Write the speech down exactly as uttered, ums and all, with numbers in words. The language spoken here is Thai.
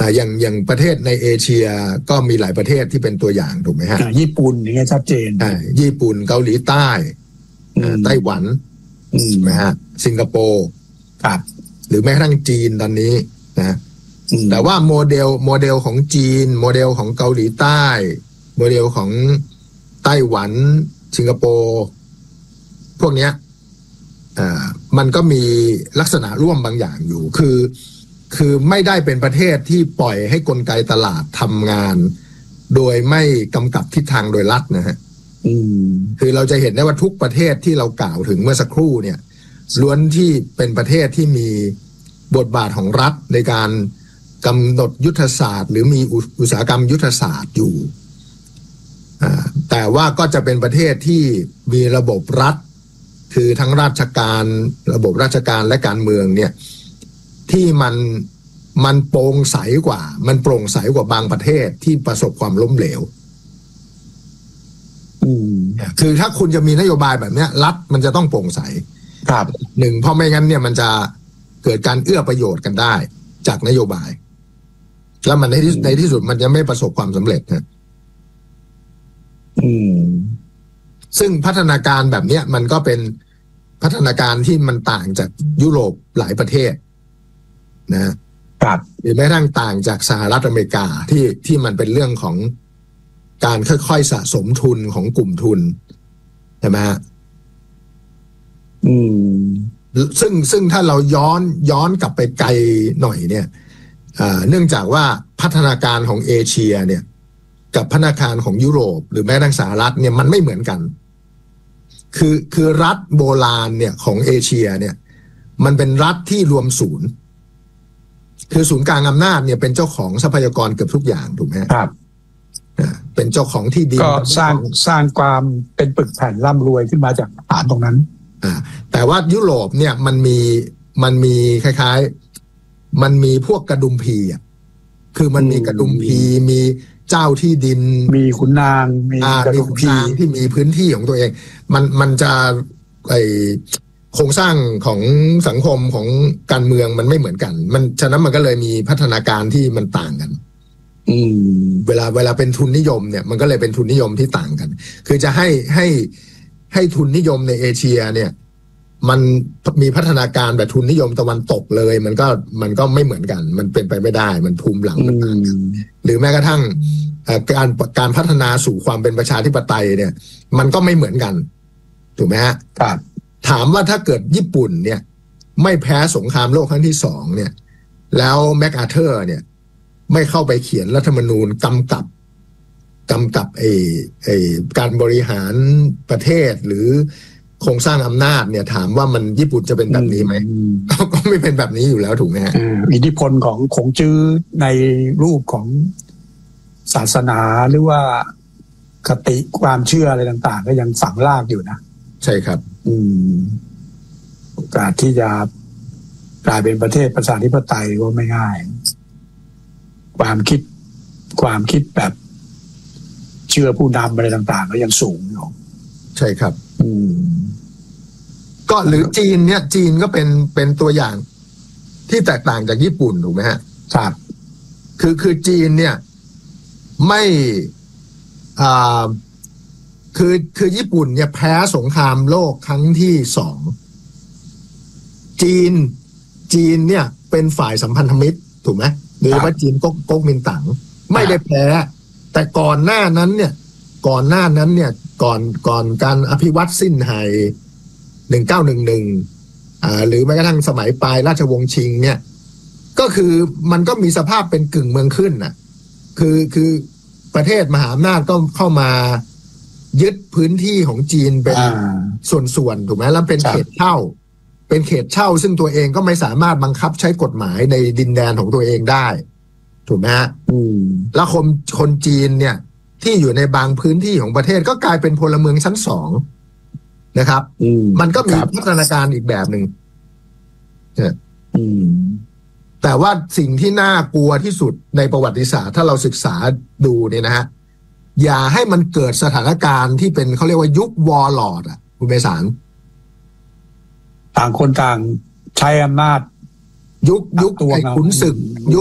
อ่าอย่างอย่างประเทศในเอเชียก็มีหลายประเทศที่เป็นตัวอย่างถูกไหมฮะญี่ปุ่นอย่างเงี้ยชัดเจนอ่าญี่ปุ่นเกาหลีใต้ไต้หวันใช่ไหมฮะสิงคโปร์ครับหรือแม้กระทั่งจีนตอนนี้นะแต่ว่าโมเดลโมเดลของจีนโมเดลของเกาหลีใต้โมเดลของไต้หวันสิงคโปร์พวกเนี้ยอ่ามันก็มีลักษณะร่วมบางอย่างอยู่คือคือไม่ได้เป็นประเทศที่ปล่อยให้กลไกตลาดทำงานโดยไม่กำกับทิศทางโดยรัฐนะฮะคือเราจะเห็นได้ว่าทุกประเทศที่เรากล่าวถึงเมื่อสักครู่เนี่ยล้วนที่เป็นประเทศที่มีบทบาทของรัฐในการกำหนดยุทธศาสตร์หรือมีอุตสาหกรรมยุทธศาสตร์อยู่แต่ว่าก็จะเป็นประเทศที่มีระบบรัฐคือทั้งราชการระบบราชการและการเมืองเนี่ยที่มันมันโปร่งใสกว่ามันโปร่งใสกว่าบางประเทศที่ประสบความล้มเหลวคือถ้าคุณจะมีนโยบายแบบนี้รัฐมันจะต้องโปร่งใสครับหนึ่งเพราะไม่งั้นเนี่ยมันจะเกิดการเอื้อประโยชน์กันได้จากนโยบายแล้วมันในที่ในที่สุดมันจะไม่ประสบความสำเร็จนะอืมซึ่งพัฒนาการแบบนี้มันก็เป็นพัฒนาการที่มันต่างจากยุโรปหลายประเทศนะครับหรือแม้กระทั่งต่างจากสหรัฐอเมริกาที่ที่มันเป็นเรื่องของการค่อยๆสะสมทุนของกลุ่มทุนใช่ไหมฮะอืมซึ่งซึ่งถ้าเราย้อนย้อนกลับไปไกลหน่อยเนี่ยเนื่องจากว่าพัฒนาการของเอเชียเนี่ยกับพัฒนาการของยุโรปหรือแม้กระทั่งสหรัฐเนี่ยมันไม่เหมือนกันคือคือรัฐโบราณเนี่ยของเอเชียเนี่ยมันเป็นรัฐที่รวมศูนย์คือศูนย์กลางอำนาจเนี่ยเป็นเจ้าของทรัพยากรเกือบทุกอย่างถูกไหมครับเป็นเจ้าของที่ดินก็สร้างสร้างความเป็นปึกแผ่นร่ำรวยขึ้นมาจากฐานตรงนั้นแต่ว่ายุโรปเนี่ยมันมีมันมีคล้ายๆมันมีพวกกระดุมพีอ่ะคือมันมีกระดุมพีมีเจ้าที่ดินมีขุนนางมีกระดุมพีที่มีพื้นที่ของตัวเองมันมันจะไอโครงสร้างของสังคมของการเมืองมันไม่เหมือนกันมันฉะนั้นมันก็เลยมีพัฒนาการที่มันต่างกันอืมเวลาเวลาเป็นทุนนิยมเนี่ยมันก็เลยเป็นทุนนิยมที่ต่างกันคือจะให้ให้ให้ทุนนิยมในเอเชียเนี่ยมันมีพัฒนาการแบบทุนนิยมตะวันตกเลยมันก็มันก็ไม่เหมือนกันมันเป็นไปไม่ได้มันภูมิหลังมันต่างกันหรือแม้กระทั่งการการพัฒนาสู่ความเป็นประชาธิปไตยเนี่ยมันก็ไม่เหมือนกันถูกไหมฮะครับถามว่าถ้าเกิดญี่ปุ่นเนี่ยไม่แพ้สงครามโลกครั้งที่สองเนี่ยแล้วแมคอาร์เธอร์เนี่ยไม่เข้าไปเขียนรัฐธรรมนูญกำกับกำกับไอ้ไอ้การบริหารประเทศหรือโครงสร้างอำนาจเนี่ยถามว่ามันญี่ปุ่นจะเป็นแบบนี้ไหมก็ไม่เป็นแบบนี้อยู่แล้วถูกไหมฮะอิทธิพลของคงจื้อในรูปของศาสนาหรือว่าคติความเชื่ออะไรต่างๆก็ยังฝังรากอยู่นะใช่ครับอืมโอกาสที่จะกลายเป็นประเทศประชาธิปไตยก็ไม่ง่ายความคิดความคิดแบบเชื่อผู้นำอะไรต่างๆก็ยังสูงอยู่ใช่ครับอืมก็หรือจีนเนี่ยจีนก็เป็นเป็นตัวอย่างที่แตกต่างจากญี่ปุ่นถูกไหมฮะครับคือคือจีนเนี่ยไม่อ่าคือคือญี่ปุ่นเนี่ยแพ้สงครามโลกครั้งที่สองจีนจีนเนี่ยเป็นฝ่ายสัมพันธมิตรถูกไหมโดยเฉพาะจีนก๊กก๊กมินตั๋งไม่ได้แพ้แต่ก่อนหน้านั้นเนี่ยก่อนหน้านั้นเนี่ยก่อนก่อนการอภิวัตสิ้นไห่หนึ่งเก้าหนึ่งหนึ่งอ่าหรือแม้กระทั่งสมัยปลายราชวงศ์ชิงเนี่ยก็คือมันก็มีสภาพเป็นกึ่งเมืองขึ้นน่ะคือคือประเทศมหาอำนาจก็เข้ามายึดพื้นที่ของจีนเป็นส่วนๆถูกไหมแล้วเป็นเขตเช่าเป็นเขตเช่าซึ่งตัวเองก็ไม่สามารถบังคับใช้กฎหมายในดินแดนของตัวเองได้ถูกไหมฮะแล้วคนคนจีนเนี่ยที่อยู่ในบางพื้นที่ของประเทศก็กลายเป็นพลเมืองชั้นสองนะครับมันก็มีพัฒนาการอีกแบบหนึ่งแต่ว่าสิ่งที่น่ากลัวที่สุดในประวัติศาสตร์ถ้าเราศึกษาดูเนี่ยนะฮะอย่าให้มันเกิดสถานการณ์ที่เป็นเขาเรียกว่ายุควอร์ลอร์ดอ่ะคุณไพศาลต่างคนต่างใช้อำนาจยุคยุคไอ้ขุนศึกยุค